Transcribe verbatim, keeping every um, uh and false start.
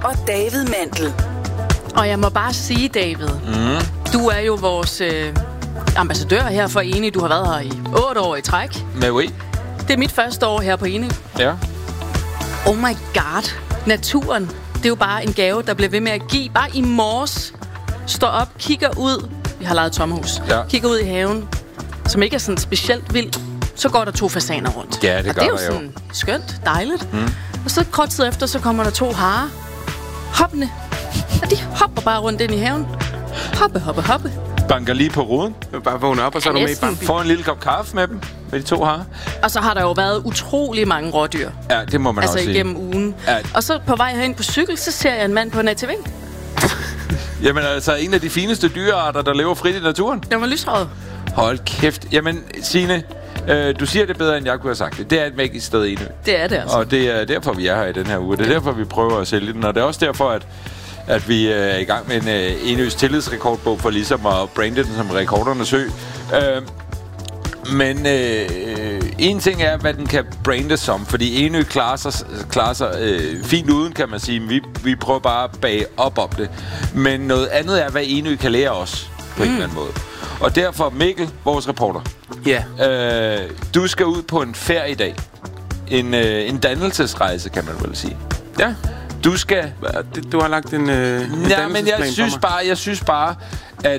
og David Mandel. Og jeg må bare sige, David, mm. du er jo vores øh, ambassadør her for Eni. Du har været her i otte år i træk. Men oui. Det er mit første år her på Eni. Ja. Oh my god. Naturen. Det er jo bare en gave, der bliver ved med at give. Bare i morges står op, kigger ud. Vi har lejet tomhus. Ja. Kigger ud i haven, som ikke er sådan specielt vild. Så går der to fasaner rundt. Ja, det og gør det er jo der sådan jo. skønt, dejligt. Mm. Og så kort tid efter, så kommer der to harer. Hoppende. Og de hopper bare rundt ind i haven. Hoppe, hoppe, hoppe. Banker lige på ruden. Bare vågne op, og så er du med i Bambi. Får en lille kop kaffe med dem, med de to harer. Og så har der jo været utrolig mange rådyr. Ja, det må man altså også sige. igennem ugen. Ja. Og så på vej herind på cykel, så ser jeg en mand på en A T V. Jamen altså, en af de fineste dyrearter, der lever frit i naturen. Den var lyshåret. Hold kæft. Jamen, Signe, øh, du siger det bedre, end jeg kunne have sagt det. Det er et magisk sted i Enø. Det er det altså. Og det er derfor, vi er her i den her uge. Det er derfor, vi prøver at sælge den. Og det er også derfor, at, at vi er i gang med en uh, Enøs tillidsrekordbog for ligesom at brande den som rekordernes ø. Øh, men øh, en ting er, hvad den kan brandes som. Fordi Enø klarer sig, klarer sig øh, fint uden, kan man sige. Vi, vi prøver bare at bage op om det. Men noget andet er, hvad Enø kan lære os på mm. en eller anden måde. Og derfor, Mikkel, vores reporter. Ja. Øh, du skal ud på en færd i dag. En, øh, en dannelsesrejse, kan man vel sige. Ja. Du skal... Du har lagt en, øh, en ja, men jeg synes bare, jeg synes bare, at